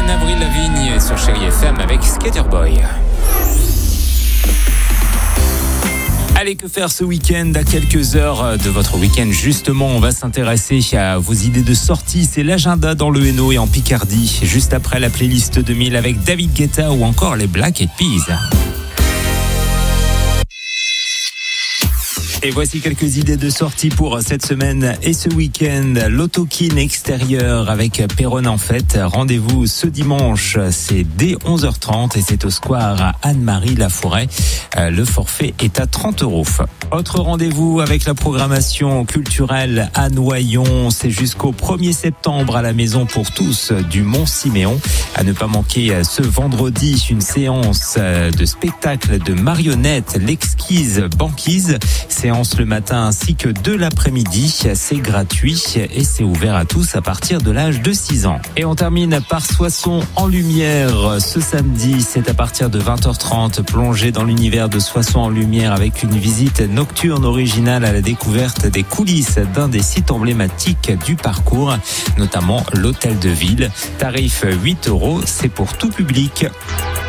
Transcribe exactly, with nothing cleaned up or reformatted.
Avril Lavigne sur Chérie F M avec Skater Boy. Allez, que faire ce week-end? À quelques heures de votre week-end, justement, on va s'intéresser à vos idées de sortie. C'est l'agenda dans le Hainaut et en Picardie. Juste après la playlist deux mille avec David Guetta ou encore les Black Eyed Peas. Et voici quelques idées de sortie pour cette semaine et ce week-end. L'Autokin extérieur avec Péronne en fête. Rendez-vous ce dimanche, c'est dès onze heures trente et c'est au square Anne-Marie Laforêt. Le forfait est à trente euros. Autre rendez-vous avec la programmation culturelle à Noyon. C'est jusqu'au premier septembre à la Maison pour tous du Mont-Siméon. À ne pas manquer ce vendredi, une séance de spectacle de marionnettes, l'exquise banquise. Séance le matin ainsi que de l'après-midi. C'est gratuit et c'est ouvert à tous à partir de l'âge de six ans. Et on termine par Soissons en lumière. Ce samedi, c'est à partir de vingt heures trente. Plongez dans l'univers de Soissons en lumière avec une visite nocturne originale à la découverte des coulisses d'un des sites emblématiques du parcours, notamment l'hôtel de ville. Tarif huit euros, c'est pour tout public.